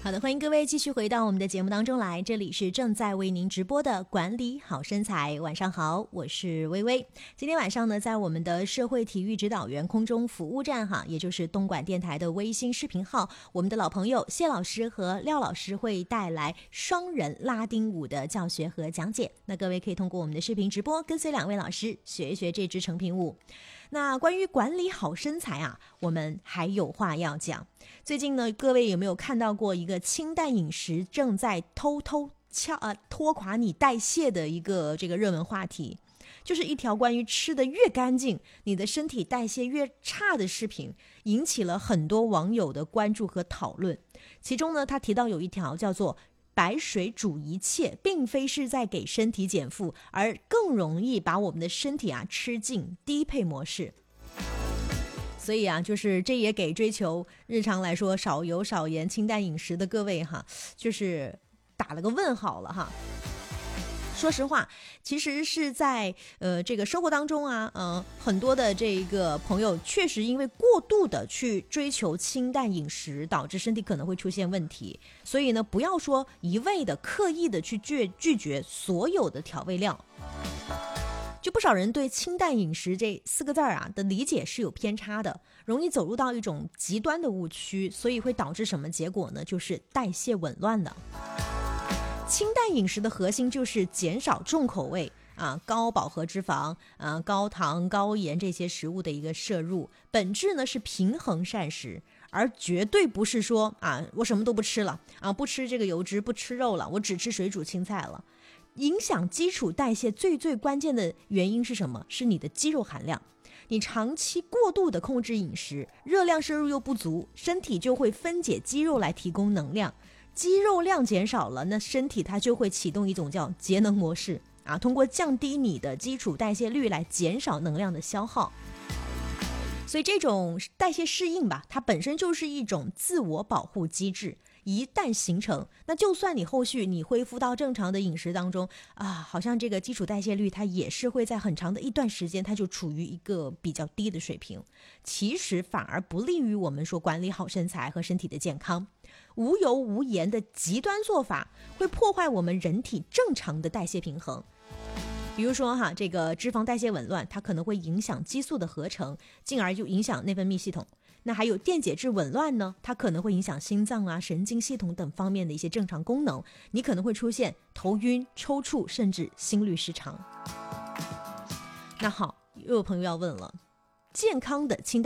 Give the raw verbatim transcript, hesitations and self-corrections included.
好的，欢迎各位继续回到我们的节目当中来，这里是正在为您直播的管理好身材。晚上好，我是微微。今天晚上呢，在我们的社会体育指导员空中服务站哈，也就是东莞电台的微信视频号，我们的老朋友谢老师和廖老师会带来双人拉丁舞的教学和讲解。那各位可以通过我们的视频直播跟随两位老师学一学这支成品舞。那关于管理好身材啊，我们还有话要讲。最近呢，各位有没有看到过一个清淡饮食正在偷偷敲呃拖垮你代谢的一个这个热门话题？就是一条关于吃的越干净，你的身体代谢越差的视频，引起了很多网友的关注和讨论。其中呢，他提到有一条叫做白水煮一切，并非是在给身体减负，而更容易把我们的身体啊吃进低配模式。所以啊，就是这也给追求日常来说少油少盐清淡饮食的各位哈，就是打了个问号了哈。说实话，其实是在呃这个生活当中啊，嗯、呃，很多的这个朋友确实因为过度的去追求清淡饮食，导致身体可能会出现问题。所以呢，不要说一味的刻意的去拒拒绝所有的调味料。就不少人对清淡饮食这四个字啊的理解是有偏差的，容易走入到一种极端的误区，所以会导致什么结果呢？就是代谢紊乱的。清淡饮食的核心就是减少重口味啊、高饱和脂肪啊、高糖、高盐这些食物的一个摄入，本质呢是平衡膳食，而绝对不是说啊我什么都不吃了啊，不吃这个油脂，不吃肉了，我只吃水煮青菜了。影响基础代谢最最关键的原因是什么？是你的肌肉含量。你长期过度的控制饮食，热量摄入又不足，身体就会分解肌肉来提供能量。肌肉量减少了，那身体它就会启动一种叫节能模式啊，通过降低你的基础代谢率来减少能量的消耗。所以这种代谢适应吧，它本身就是一种自我保护机制。一旦形成，那就算你后续你恢复到正常的饮食当中啊，好像这个基础代谢率它也是会在很长的一段时间它就处于一个比较低的水平，其实反而不利于我们说管理好身材和身体的健康。无油无盐的极端做法会破坏我们人体正常的代谢平衡。比如说哈，这个脂肪代谢紊乱，它可能会影响激素的合成，进而就影响内分泌系统。那还有电解质紊乱呢，它可能会影响心脏啊、神经系统等方面的一些正常功能，你可能会出现头晕、抽搐，甚至心律失常。那好，又有朋友要问了，健康的清淡